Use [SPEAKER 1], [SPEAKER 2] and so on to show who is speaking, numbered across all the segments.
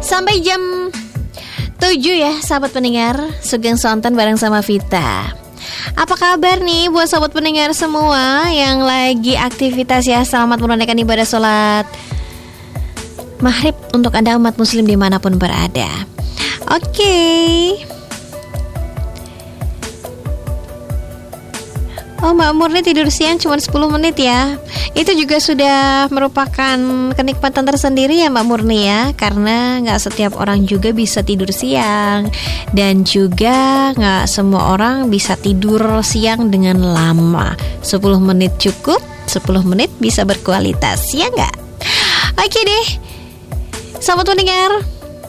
[SPEAKER 1] Sampai jam 7 ya sahabat pendengar, Sugeng Sonten bareng sama Vita. Apa kabar nih buat sahabat pendengar semua yang lagi aktivitas ya? Selamat menunaikan ibadah sholat maghrib untuk Anda umat muslim dimanapun berada. Oke. Oh, Mbak Murni tidur siang cuma 10 menit ya. Itu juga sudah merupakan kenikmatan tersendiri ya Mbak Murni ya. Karena gak setiap orang juga bisa tidur siang. Dan juga gak semua orang bisa tidur siang dengan lama. 10 menit cukup, 10 menit bisa berkualitas, ya gak? Oke deh sahabat pendengar,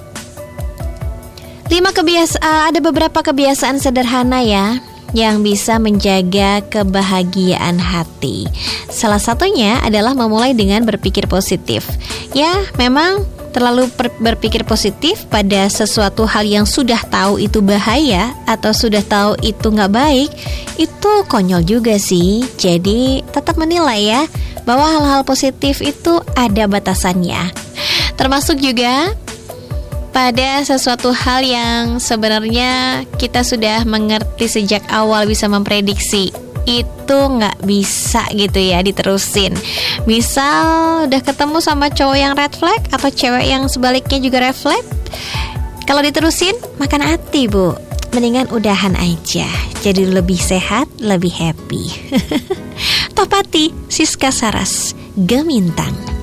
[SPEAKER 1] ada beberapa kebiasaan sederhana ya yang bisa menjaga kebahagiaan hati. Salah satunya adalah memulai dengan berpikir positif. Ya, memang terlalu berpikir positif pada sesuatu hal yang sudah tahu itu bahaya atau sudah tahu itu gak baik, itu konyol juga sih. Jadi tetap menilai ya bahwa hal-hal positif itu ada batasannya. Termasuk juga pada sesuatu hal yang sebenarnya kita sudah mengerti sejak awal, bisa memprediksi, itu nggak bisa gitu ya diterusin. Misal udah ketemu sama cowok yang red flag atau cewek yang sebaliknya juga red flag, kalau diterusin makan hati bu. Mendingan udahan aja, jadi lebih sehat, lebih happy. Topati Siska Saras Gemintang.